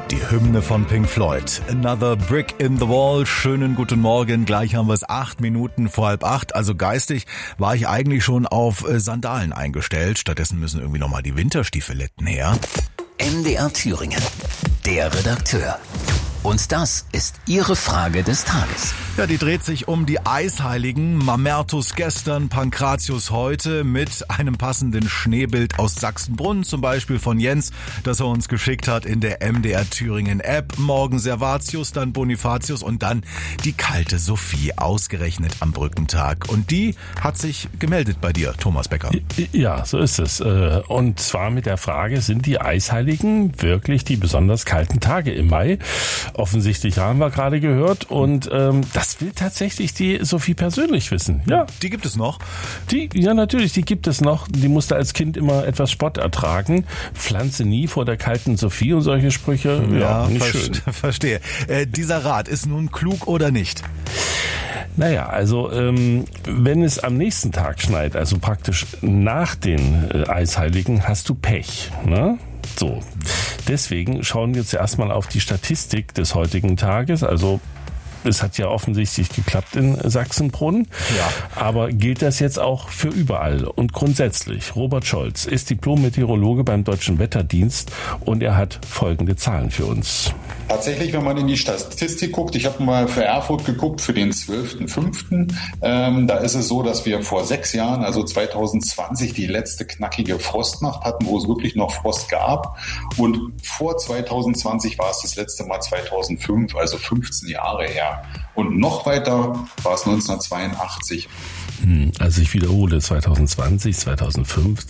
Die Hymne von Pink Floyd. Another Brick in the Wall. Schönen guten Morgen. Gleich haben wir es 8 Minuten vor 7:30. Also geistig war ich eigentlich schon auf Sandalen eingestellt. Stattdessen müssen irgendwie nochmal die Winterstiefeletten her. MDR Thüringen. Der Redakteur. Und das ist Ihre Frage des Tages. Ja, die dreht sich um die Eisheiligen. Mamertus gestern, Pankratius heute mit einem passenden Schneebild aus Sachsenbrunn, zum Beispiel von Jens, das er uns geschickt hat in der MDR Thüringen App. Morgen Servatius, dann Bonifatius und dann die kalte Sophie, ausgerechnet am Brückentag. Und die hat sich gemeldet bei dir, Thomas Becker. Ja, so ist es. Und zwar mit der Frage, sind die Eisheiligen wirklich die besonders kalten Tage im Mai? Offensichtlich haben wir gerade gehört und das will tatsächlich die Sophie persönlich wissen. Ja, die gibt es noch? Ja, natürlich, die gibt es noch. Die musste als Kind immer etwas Spott ertragen. Pflanze nie vor der kalten Sophie und solche Sprüche. Ja, nicht schön. Verstehe. Dieser Rat ist nun klug oder nicht? Naja, also wenn es am nächsten Tag schneit, also praktisch nach den Eisheiligen, hast du Pech, ne? So, deswegen schauen wir jetzt erstmal auf die Statistik des heutigen Tages. Also es hat ja offensichtlich geklappt in Sachsenbrunn, ja. Aber gilt das jetzt auch für überall und grundsätzlich? Robert Scholz ist Diplom-Meteorologe beim Deutschen Wetterdienst und er hat folgende Zahlen für uns. Tatsächlich, wenn man in die Statistik guckt, ich habe mal für Erfurt geguckt, für den 12.05., da ist es so, dass wir vor 6 Jahren, also 2020, die letzte knackige Frostnacht hatten, wo es wirklich noch Frost gab. Und vor 2020 war es das letzte Mal 2005, also 15 Jahre her. Und noch weiter war es 1982. Also ich wiederhole, 2020, 2005,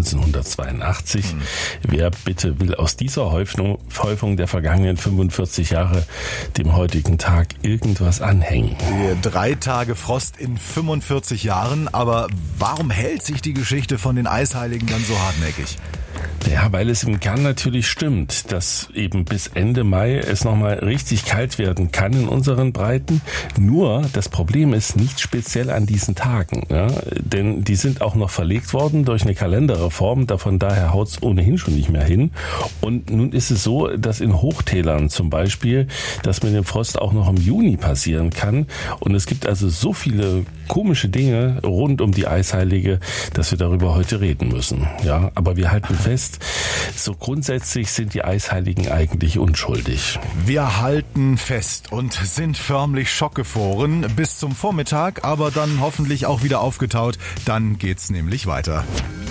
1982. Wer bitte will aus dieser Häufung der vergangenen 45 Jahre dem heutigen Tag irgendwas anhängen? 3 Tage Frost in 45 Jahren, aber warum hält sich die Geschichte von den Eisheiligen dann so hartnäckig? Ja, weil es im Kern natürlich stimmt, dass eben bis Ende Mai es nochmal richtig kalt werden kann in unseren Breiten. Nur das Problem ist nicht speziell an diesen Tagen, ja? Denn die sind auch noch verlegt worden durch eine Kalenderreform, von daher haut es ohnehin schon nicht mehr hin. Und nun ist es so, dass in Hochtälern zum Beispiel das mit dem Frost auch noch im Juni passieren kann. Und es gibt also so viele komische Dinge rund um die Eisheilige, dass wir darüber heute reden müssen. Ja, aber wir halten fest, so grundsätzlich sind die Eisheiligen eigentlich unschuldig. Wir halten fest und sind förmlich schockgefroren bis zum Vormittag, aber dann hoffentlich auch wieder aufgetaut. Dann geht's nämlich weiter.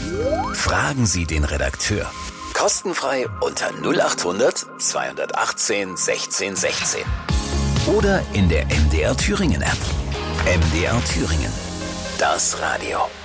Fragen Sie den Redakteur. Kostenfrei unter 0800 218 16 16. Oder in der MDR Thüringen App. MDR Thüringen. Das Radio.